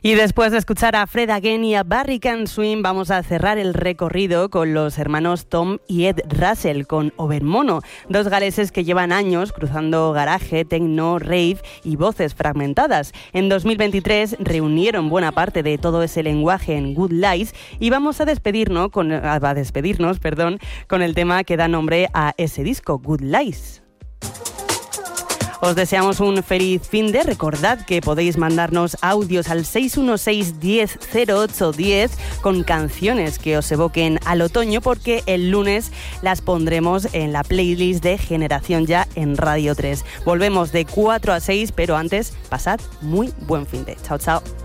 Y después de escuchar a Fred Again y a Barry Can Swim, vamos a cerrar el recorrido con los hermanos Tom y Ed Russell, con Overmono, dos galeses que llevan años cruzando garaje, techno, rave y voces fragmentadas. En 2023 reunieron buena parte de todo ese lenguaje en Good Lies y vamos a despedirnos con el tema que da nombre a ese disco, Good Lies. Os deseamos un feliz finde. Recordad que podéis mandarnos audios al 616 10 08 10 con canciones que os evoquen al otoño, porque el lunes las pondremos en la playlist de Generación Ya en Radio 3. Volvemos de 4 a 6, pero antes, pasad muy buen finde. Chao, chao.